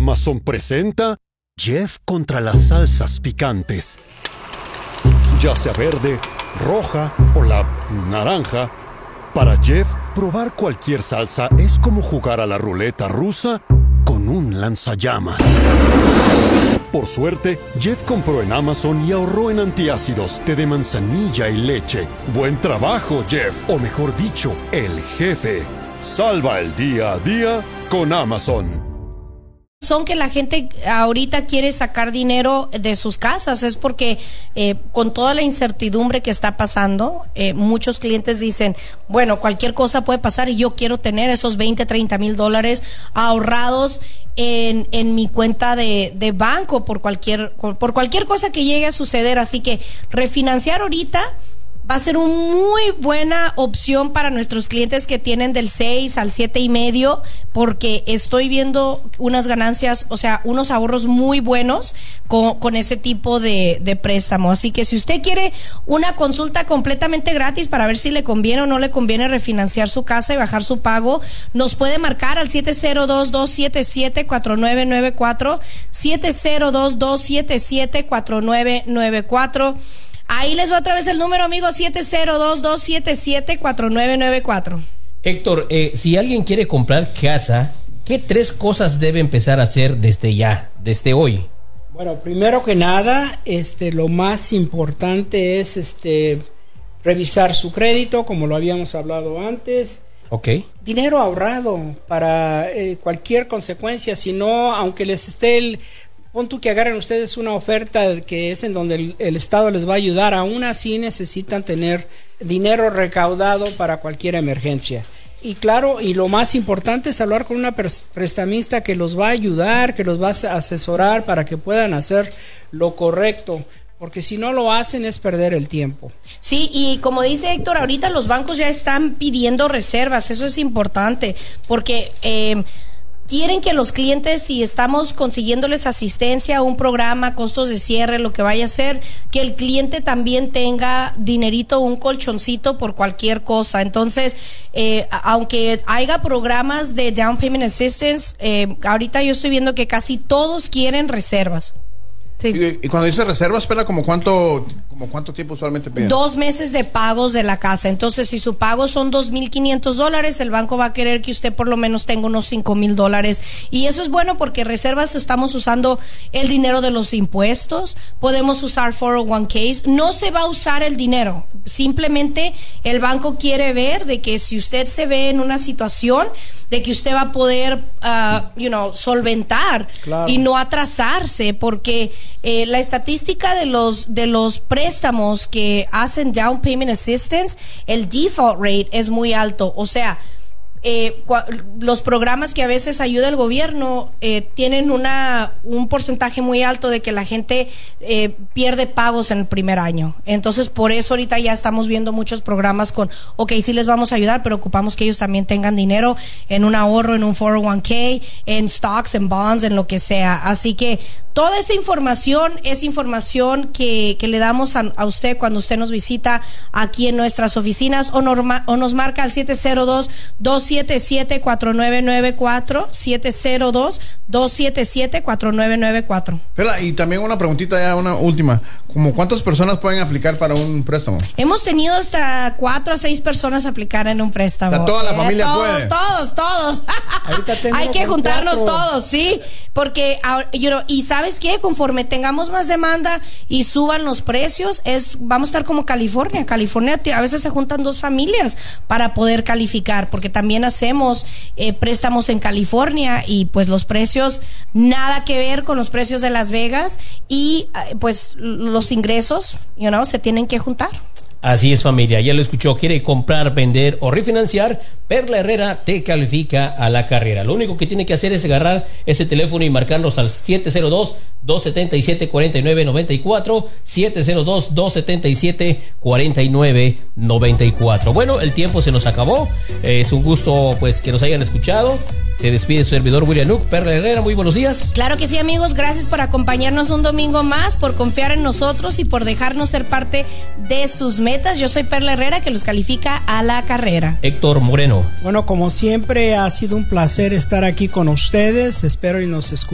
Amazon presenta Jeff contra las salsas picantes. Ya sea verde, roja o la naranja, para Jeff, probar cualquier salsa es como jugar a la ruleta rusa con un lanzallamas. Por suerte, Jeff compró en Amazon y ahorró en antiácidos, té de manzanilla y leche. ¡Buen trabajo, Jeff! O mejor dicho, el jefe. Salva el día a día con Amazon. Son que la gente ahorita quiere sacar dinero de sus casas, es porque con toda la incertidumbre que está pasando, muchos clientes dicen, bueno, cualquier cosa puede pasar y yo quiero tener esos 20, 30 mil dólares ahorrados en mi cuenta de banco por cualquier cosa que llegue a suceder. Así que refinanciar ahorita va a ser una muy buena opción para nuestros clientes que tienen del 6 al 7.5, porque estoy viendo unas ganancias, o sea, unos ahorros muy buenos con ese tipo de préstamo. Así que si usted quiere una consulta completamente gratis para ver si le conviene o no le conviene refinanciar su casa y bajar su pago, nos puede marcar al 702-277-4994, 702-277-4994. Ahí les va otra vez el número, amigos, 702-277-4994. Héctor, si alguien quiere comprar casa, ¿qué 3 cosas debe empezar a hacer desde hoy? Bueno, primero que nada, lo más importante es revisar su crédito, como lo habíamos hablado antes. Ok. Dinero ahorrado para cualquier consecuencia, si no, aunque les esté pon tú que agarren ustedes una oferta que es en donde el Estado les va a ayudar, aún así necesitan tener dinero recaudado para cualquier emergencia. Y claro, y lo más importante es hablar con una prestamista que los va a ayudar, que los va a asesorar para que puedan hacer lo correcto, porque si no lo hacen es perder el tiempo. Sí, y como dice Héctor, ahorita los bancos ya están pidiendo reservas, eso es importante, porque quieren que los clientes, si estamos consiguiéndoles asistencia, un programa, costos de cierre, lo que vaya a ser, que el cliente también tenga dinerito, un colchoncito por cualquier cosa. Entonces, aunque haya programas de Down Payment Assistance, ahorita yo estoy viendo que casi todos quieren reservas. Sí. Y cuando dice reservas, espera, ¿como cuánto tiempo usualmente piden? 2 meses de pagos de la casa. Entonces, si su pago son $2,500, el banco va a querer que usted por lo menos tenga unos $5,000. Y eso es bueno porque reservas, estamos usando el dinero de los impuestos, podemos usar 401ks, no se va a usar el dinero. Simplemente el banco quiere ver de que si usted se ve en una situación de que usted va a poder, solventar, claro, y no atrasarse, porque la estadística de los préstamos que hacen Down Payment Assistance, el default rate es muy alto. O sea, los programas que a veces ayuda el gobierno tienen un porcentaje muy alto de que la gente pierde pagos en el primer año. Entonces, por eso ahorita ya estamos viendo muchos programas con, sí les vamos a ayudar, pero ocupamos que ellos también tengan dinero en un ahorro, en un 401k, en stocks, en bonds, en lo que sea. Así que toda esa información es información que le damos a usted cuando usted nos visita aquí en nuestras oficinas o nos marca al 702-277-4994, 702-277-4994. Pela, y también una preguntita ya, una última. ¿Cómo cuántas personas pueden aplicar para un préstamo? Hemos tenido hasta 4 a 6 personas aplicar en un préstamo. O sea, toda la familia puede. Todos. Hay que juntarnos 4. Todos, sí. Porque, y ¿sabes qué? Conforme tengamos más demanda y suban los precios, vamos a estar como California. California a veces se juntan 2 familias para poder calificar, porque también hacemos préstamos en California y pues los precios nada que ver con los precios de Las Vegas y pues los ingresos, se tienen que juntar. Así es, familia, ya lo escuchó. ¿Quiere comprar, vender o refinanciar? Perla Herrera te califica a la carrera. Lo único que tiene que hacer es agarrar ese teléfono y marcarnos al 702-277-4994, 702-277-4994. Bueno, el tiempo se nos acabó. Es un gusto pues que nos hayan escuchado. Se despide su servidor William Nook. Perla Herrera, muy buenos días. Claro que sí, amigos, gracias por acompañarnos un domingo más, por confiar en nosotros y por dejarnos ser parte de sus metas. Yo soy Perla Herrera, que los califica a la carrera. Héctor Moreno. Bueno, como siempre, ha sido un placer estar aquí con ustedes. Espero y nos escuchen